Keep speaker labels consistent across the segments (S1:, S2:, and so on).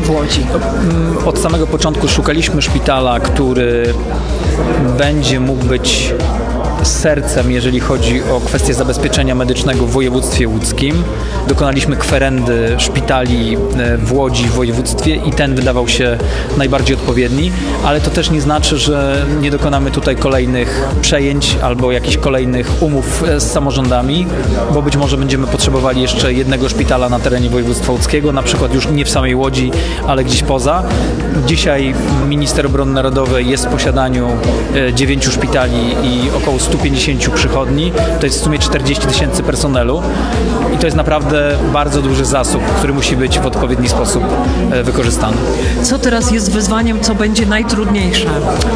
S1: w Łodzi?
S2: Od samego początku szukaliśmy szpitala, który będzie mógł być sercem, jeżeli chodzi o kwestię zabezpieczenia medycznego w województwie łódzkim. Dokonaliśmy kwerendy szpitali w Łodzi, w województwie i ten wydawał się najbardziej odpowiedni, ale to też nie znaczy, że nie dokonamy tutaj kolejnych przejęć albo jakichś kolejnych umów z samorządami, bo być może będziemy potrzebowali jeszcze jednego szpitala na terenie województwa łódzkiego, na przykład już nie w samej Łodzi, ale gdzieś poza. Dzisiaj minister obrony narodowej jest w posiadaniu 9 szpitali i około 150 przychodni. To jest w sumie 40 000 personelu i to jest naprawdę bardzo duży zasób, który musi być w odpowiedni sposób wykorzystany.
S1: Co teraz jest wyzwaniem, co będzie najtrudniejsze?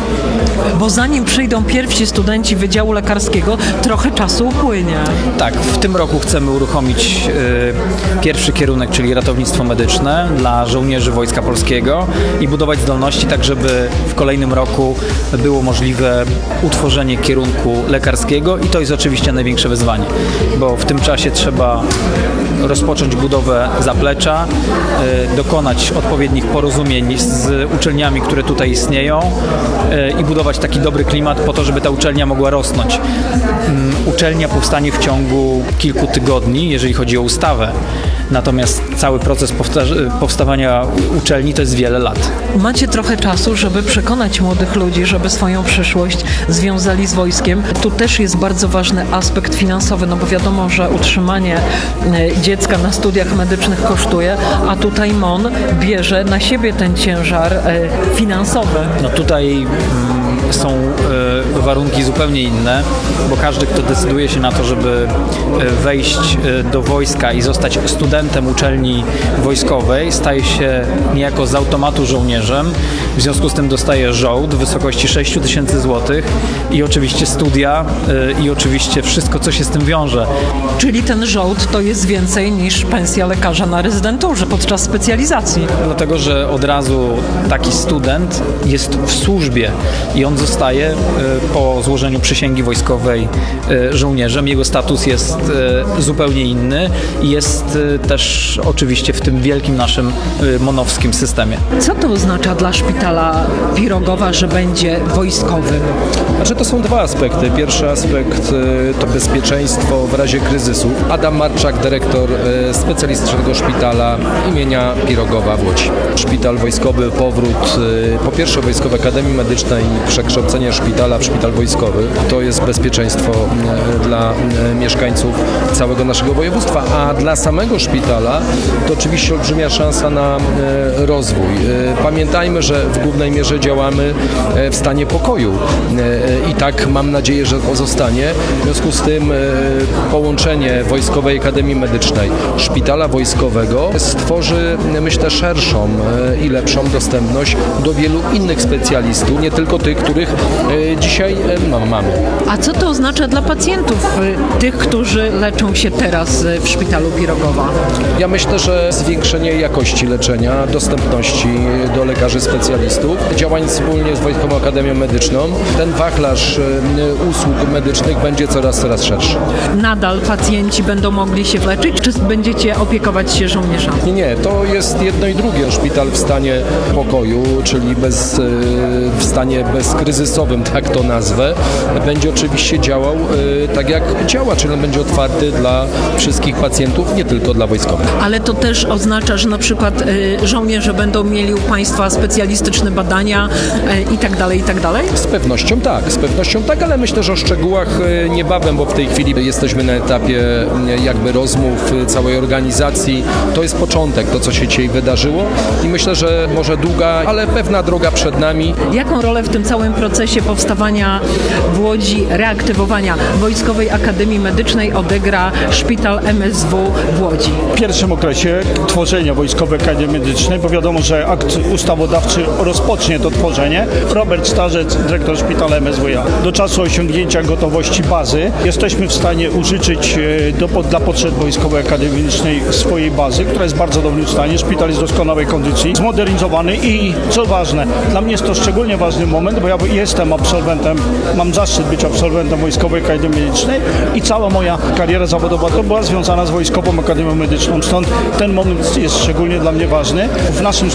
S1: Bo zanim przyjdą pierwsi studenci Wydziału Lekarskiego, trochę czasu upłynie.
S2: Tak, w tym roku chcemy uruchomić pierwszy kierunek, czyli ratownictwo medyczne dla żołnierzy Wojska Polskiego i budować zdolności tak, żeby w kolejnym roku było możliwe utworzenie kierunku lekarskiego i to jest oczywiście największe wyzwanie, bo w tym czasie trzeba rozpocząć budowę zaplecza, dokonać odpowiednich porozumień z uczelniami, które tutaj istnieją i budować taki dobry klimat po to, żeby ta uczelnia mogła rosnąć. Uczelnia powstanie w ciągu kilku tygodni, jeżeli chodzi o ustawę. Natomiast cały proces powstawania uczelni to jest wiele lat.
S1: Macie trochę czasu, żeby przekonać młodych ludzi, żeby swoją przyszłość związali z wojskiem. Tu też jest bardzo ważny aspekt finansowy, no bo wiadomo, że utrzymanie dziecka na studiach medycznych kosztuje, a tutaj MON bierze na siebie ten ciężar finansowy.
S2: No tutaj są warunki zupełnie inne, bo każdy, kto decyduje się na to, żeby wejść do wojska i zostać studentem uczelni wojskowej, staje się niejako z automatu żołnierzem. W związku z tym dostaje żołd w wysokości 6 000 złotych i oczywiście studia i oczywiście wszystko, co się z tym wiąże.
S1: Czyli ten żołd to jest więcej niż pensja lekarza na rezydenturze podczas specjalizacji.
S2: Dlatego, że od razu taki student jest w służbie i on zostaje po złożeniu przysięgi wojskowej żołnierzem. Jego status jest zupełnie inny i jest też oczywiście w tym wielkim naszym monowskim systemie.
S1: Co to oznacza dla szpitala Pirogowa, że będzie wojskowym?
S3: Znaczy to są dwa aspekty. Pierwszy aspekt to bezpieczeństwo w razie kryzysu. Adam Marczak, dyrektor specjalistycznego szpitala imienia Pirogowa w Łodzi. Szpital wojskowy, powrót po pierwsze Wojskowej Akademii Medycznej i przekształcenie szpitala w szpital wojskowy. To jest bezpieczeństwo dla mieszkańców całego naszego województwa, a dla samego szpitala to oczywiście olbrzymia szansa na rozwój. Pamiętajmy, że w głównej mierze działamy w stanie pokoju i tak mam nadzieję, że pozostanie. W związku z tym połączenie Wojskowej Akademii Medycznej, szpitala wojskowego stworzy, myślę, szerszą i lepszą dostępność do wielu innych specjalistów, nie tylko tych, których dzisiaj mamy.
S1: A co to oznacza dla pacjentów, tych, którzy leczą się teraz w szpitalu Pirogowa?
S3: Ja myślę, że zwiększenie jakości leczenia, dostępności do lekarzy specjalistów, działań wspólnie z Wojskową Akademią Medyczną, ten wachlarz usług medycznych będzie coraz szerszy.
S1: Nadal pacjenci będą mogli się leczyć, czy będziecie opiekować się żołnierzami?
S3: Nie, to jest jedno i drugie. Szpital w stanie pokoju, czyli w stanie bezkryzysowym, tak to nazwę, będzie oczywiście działał tak jak działa, czyli będzie otwarty dla wszystkich pacjentów, nie tylko dla wojskowych.
S1: Ale to też oznacza, że na przykład żołnierze będą mieli u Państwa specjalistyczne badania i tak dalej, i tak dalej?
S3: Z pewnością tak, ale myślę, że o szczegółach niebawem, bo w tej chwili jesteśmy na etapie jakby rozmów całej organizacji. To jest początek, to co się dzisiaj wydarzyło i myślę, że może długa, ale pewna droga przed nami.
S1: Jaką rolę w tym całym procesie powstawania w Łodzi, reaktywowania Wojskowej Akademii Medycznej odegra szpital MSW w Łodzi?
S4: W pierwszym okresie tworzenia Wojskowej Akademii Medycznej, bo wiadomo, że akt ustawodawczy rozpocznie to tworzenie. Robert Starzec, dyrektor szpitala MSWiA. Do czasu osiągnięcia gotowości bazy jesteśmy w stanie użyczyć dla potrzeb Wojskowej Akademii Medycznej swojej bazy, która jest w bardzo dobrym stanie. Szpital jest w doskonałej kondycji, zmodernizowany i co ważne, dla mnie jest to szczególnie ważny moment, bo ja jestem absolwentem, mam zaszczyt być absolwentem Wojskowej Akademii Medycznej i cała moja kariera zawodowa to była związana z Wojskową Akademią Medyczną. Stąd ten moment jest szczególnie dla mnie ważny. W naszym